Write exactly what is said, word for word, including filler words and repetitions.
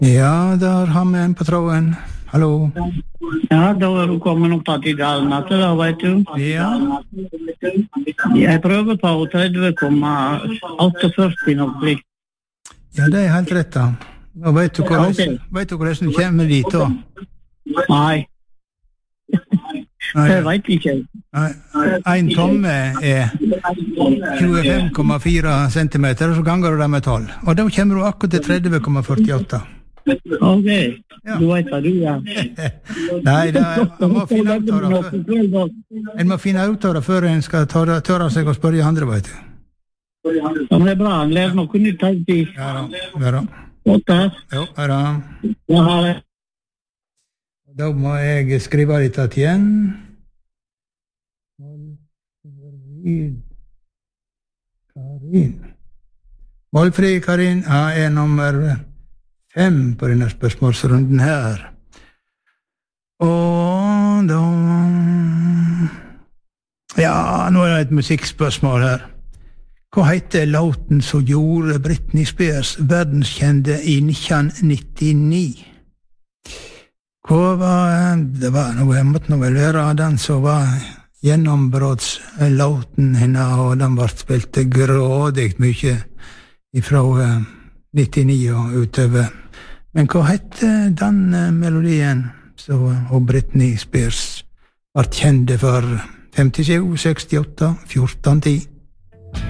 Ja, der har vi en på tråden. Hallo. Ja, da er du kommet opp at i Dalnatte, da, vet du. Ja. Jeg prøver på tretti komma førtiåtte nok blir. Ja, det er helt rett da. Og vet du hvordan, Ja, ok. vet du hvordan du kommer dit da? Nei, Nei, det vet jeg ikke. nei. En tomme er tjuefem komma fire centimeter, og så ganger du det med tolv. Og da kommer du akkurat til tretti komma førtiåtte. Ok, Ja. du vet hva du er. Nei, det er, man må finne ut av det før, en må finne ut av det før en skal tørre, tørre seg å spørre andre, vet du. Ja, det er bra, han lærer noe nytt hele tiden. Ja da, ja da. Godt da. Jo, ja da. Jeg har det. Da må jeg skrive litt igjen. Karin. Målfri Karin ja, er nummer fem på denne spørsmålsrunden her. Og da... Ja, nå er det et musikkspørsmål her. Hva heter låten som gjorde Britney Spears verdenskjente i nitten nittini? Hva var, det var noe, jeg måtte nå vel være den som var gjennombrottslåten henne, og den ble spilt grådig mye ifra uh, nittini og utover. Men hva heter den uh, melodien som uh, Britney Spears ble kjent for femtisju, sekstiåtte, fjorten, ti?